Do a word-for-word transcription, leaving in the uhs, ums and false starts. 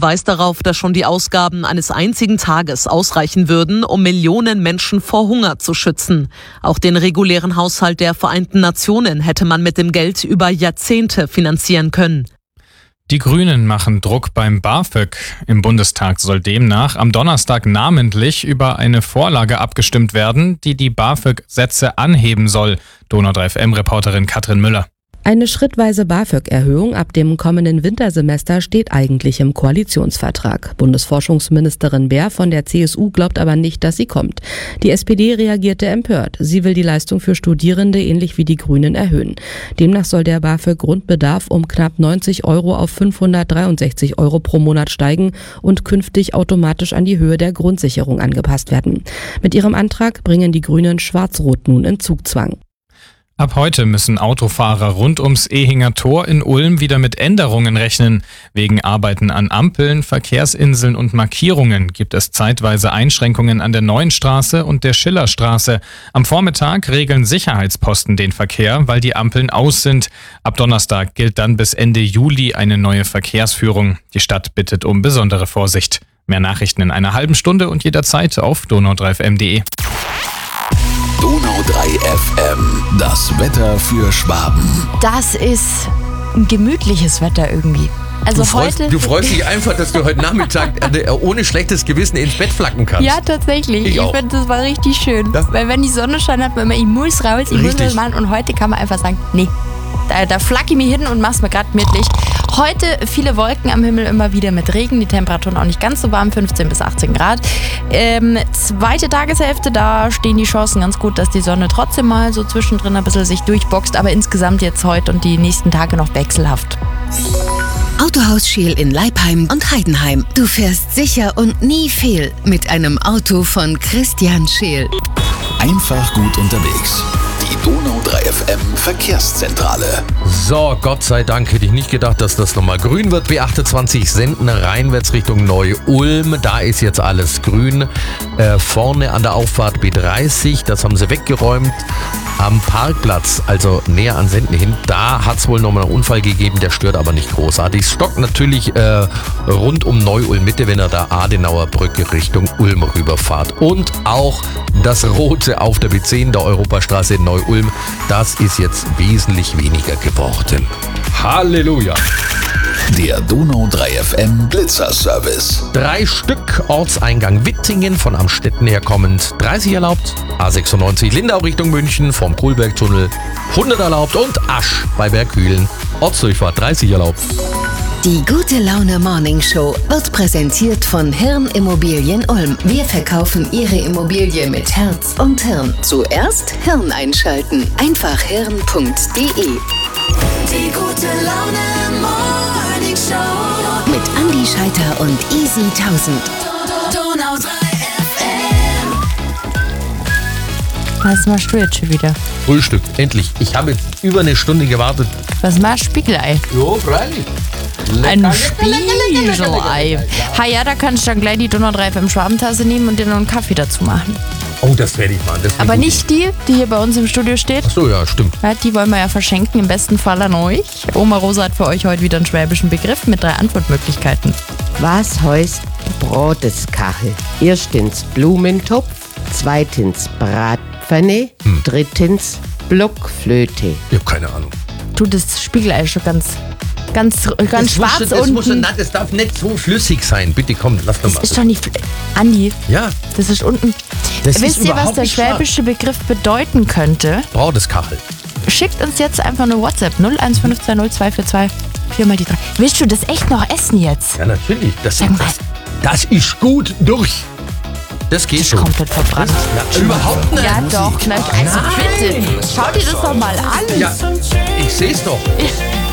weist darauf, dass schon die Ausgaben eines einzigen Tages ausreichen würden, um Millionen Menschen vor Hunger zu schützen. Auch den regulären Haushalt der Vereinten Nationen hätte man mit dem Geld über Jahrzehnte finanzieren können. Die Grünen machen Druck beim BAföG. Im Bundestag soll demnach am Donnerstag namentlich über eine Vorlage abgestimmt werden, die die BAföG-Sätze anheben soll. Donau drei F M-Reporterin Katrin Müller. Eine schrittweise BAföG-Erhöhung ab dem kommenden Wintersemester steht eigentlich im Koalitionsvertrag. Bundesforschungsministerin Baer von der C S U glaubt aber nicht, dass sie kommt. Die S P D reagierte empört. Sie will die Leistung für Studierende ähnlich wie die Grünen erhöhen. Demnach soll der BAföG-Grundbedarf um knapp neunzig Euro auf fünfhundertdreiundsechzig Euro pro Monat steigen und künftig automatisch an die Höhe der Grundsicherung angepasst werden. Mit ihrem Antrag bringen die Grünen Schwarz-Rot nun in Zugzwang. Ab heute müssen Autofahrer rund ums Ehinger Tor in Ulm wieder mit Änderungen rechnen. Wegen Arbeiten an Ampeln, Verkehrsinseln und Markierungen gibt es zeitweise Einschränkungen an der Neuenstraße und der Schillerstraße. Am Vormittag regeln Sicherheitsposten den Verkehr, weil die Ampeln aus sind. Ab Donnerstag gilt dann bis Ende Juli eine neue Verkehrsführung. Die Stadt bittet um besondere Vorsicht. Mehr Nachrichten in einer halben Stunde und jederzeit auf donau drei f m punkt de. Donau drei F M, das Wetter für Schwaben. Das ist ein gemütliches Wetter irgendwie. Also du, freust, heute du freust dich einfach, dass du heute Nachmittag ohne schlechtes Gewissen ins Bett flacken kannst. Ja, tatsächlich. Ich, ich finde, das war richtig schön. Ja? Weil wenn die Sonne scheint, hat man immer, ich muss raus, ich richtig. muss was machen. Und heute kann man einfach sagen, nee, da, da flack ich mich hin und mach's mir gerade gemütlich. Heute viele Wolken am Himmel, immer wieder mit Regen. Die Temperaturen auch nicht ganz so warm, fünfzehn bis achtzehn Grad. Ähm, zweite Tageshälfte, da stehen die Chancen ganz gut, dass die Sonne trotzdem mal so zwischendrin ein bisschen sich durchboxt. Aber insgesamt jetzt heute und die nächsten Tage noch wechselhaft. Autohaus Scheel in Leipheim und Heidenheim. Du fährst sicher und nie fehl mit einem Auto von Christian Scheel. Einfach gut unterwegs. Die Donau drei F M Verkehrszentrale. So, Gott sei Dank hätte ich nicht gedacht, dass das nochmal grün wird. B achtundzwanzig Senden reinwärts Richtung Neu-Ulm. Da ist jetzt alles grün. Äh, vorne an der Auffahrt B dreißig, das haben sie weggeräumt. Am Parkplatz, also näher an Senden hin, da hat es wohl nochmal einen Unfall gegeben, der stört aber nicht großartig. Es stockt natürlich äh, rund um Neu-Ulm-Mitte, wenn er da Adenauer Brücke Richtung Ulm rüberfahrt. Und auch das Rote auf der B zehn, der Europastraße in Neu-Ulm, das ist jetzt wesentlich weniger geworden. Halleluja! Der Donau drei F M Blitzerservice. Drei Stück, Ortseingang Wittingen, von Amstetten her kommend dreißig erlaubt, A sechsundneunzig Lindau Richtung München vom Kohlbergtunnel hundert erlaubt und Asch bei Berghülen, Ortsdurchfahrt dreißig erlaubt. Die Gute Laune Morning Show wird präsentiert von Hirn Immobilien Ulm. Wir verkaufen Ihre Immobilie mit Herz und Hirn. Zuerst Hirn einschalten. Einfach hirn punkt de. Die Gute Laune Morning Show mit Andi Scheiter und Easy tausend. Donau drei F M. Was machst du jetzt schon wieder? Frühstück, endlich. Ich habe jetzt über eine Stunde gewartet. Was machst du? Spiegelei? Jo, freilich. Ein Spiegelei. Ha ja, da kannst du dann gleich die Donau drei F M Schwabentasse nehmen und dir noch einen Kaffee dazu machen. Oh, das werde ich machen. Das Aber nicht die, die hier bei uns im Studio steht. Ach so, ja, stimmt. Ja, die wollen wir ja verschenken, im besten Fall an euch. Oma Rosa hat für euch heute wieder einen schwäbischen Begriff mit drei Antwortmöglichkeiten. Was heißt Brateskachel? Erstens Blumentopf, zweitens Bratpfanne, hm. drittens Blockflöte. Ich habe keine Ahnung. Du, das Spiegelei schon ganz... Ganz, ganz schwarz muss, das unten. Muss, nein, das darf nicht so flüssig sein. Bitte komm, lass doch mal. Das ist doch nicht... Andi, ja. Das ist unten. Das Wisst ist ihr, was der schwäbische schwarz. Begriff bedeuten könnte? Brateskachel. Schickt uns jetzt einfach eine WhatsApp. null eins fünf zwei null zwei vier zwei vier mal die drei. Willst du das echt noch essen jetzt? Ja, natürlich. Das, das, das ist gut durch. Das geht das ist schon. komplett verbrannt. Ja, überhaupt nicht. Ja doch, na, also bitte. Schau dir das doch mal an. Ja, ich seh's doch.